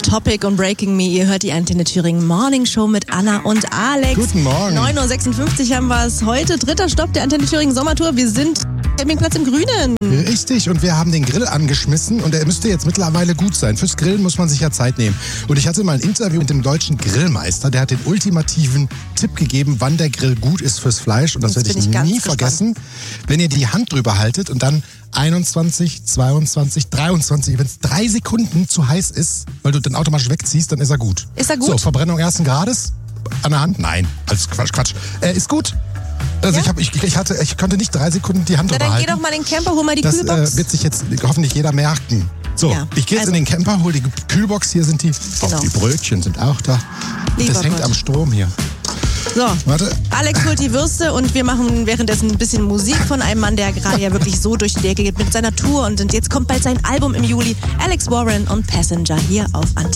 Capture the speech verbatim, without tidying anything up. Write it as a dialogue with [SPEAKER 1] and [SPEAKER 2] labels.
[SPEAKER 1] Topic und Breaking Me. Ihr hört die Antenne Thüringen Morning Show mit Anna und Alex.
[SPEAKER 2] Guten Morgen.
[SPEAKER 1] neun Uhr sechsundfünfzig haben wir es heute. Dritter Stopp der Antenne Thüringen Sommertour. Wir sind Campingplatz im Grünen.
[SPEAKER 2] Richtig, und wir haben den Grill angeschmissen und der müsste jetzt mittlerweile gut sein. Fürs Grillen muss man sich ja Zeit nehmen. Und ich hatte mal ein Interview mit dem deutschen Grillmeister, der hat den ultimativen Tipp gegeben, wann der Grill gut ist fürs Fleisch. Und das
[SPEAKER 1] Jetzt
[SPEAKER 2] werde ich,
[SPEAKER 1] bin ich
[SPEAKER 2] nie
[SPEAKER 1] ganz
[SPEAKER 2] vergessen. Wenn ihr die Hand drüber haltet und dann einundzwanzig, zweiundzwanzig, dreiundzwanzig, wenn es drei Sekunden zu heiß ist, weil du dann automatisch wegziehst, dann ist er gut.
[SPEAKER 1] Ist er gut?
[SPEAKER 2] So, Verbrennung ersten Grades an der Hand? Nein, also Quatsch, Quatsch. Er ist gut. Also
[SPEAKER 1] Ja?
[SPEAKER 2] ich, hab, ich, ich, hatte, ich konnte nicht drei Sekunden die Hand
[SPEAKER 1] Na,
[SPEAKER 2] drüber
[SPEAKER 1] dann geh
[SPEAKER 2] halten.
[SPEAKER 1] doch mal in den Camper, hol mal die
[SPEAKER 2] Das
[SPEAKER 1] Kühlbox.
[SPEAKER 2] äh, wird sich jetzt hoffentlich jeder merken. So,
[SPEAKER 1] Ja,
[SPEAKER 2] ich gehe jetzt
[SPEAKER 1] also-
[SPEAKER 2] in den Camper, hol die Kühlbox, hier sind die.
[SPEAKER 1] Genau.
[SPEAKER 2] Auch die Brötchen sind auch da.
[SPEAKER 1] Lieber
[SPEAKER 2] das hängt
[SPEAKER 1] Gott.
[SPEAKER 2] am Strom hier.
[SPEAKER 1] So,
[SPEAKER 2] Warte.
[SPEAKER 1] Alex holt die Würste und wir machen währenddessen ein bisschen Musik von einem Mann, der gerade ja wirklich so durch die Decke geht mit seiner Tour. Und jetzt kommt bald sein Album im Juli. Alex Warren und Passenger hier auf Antenne.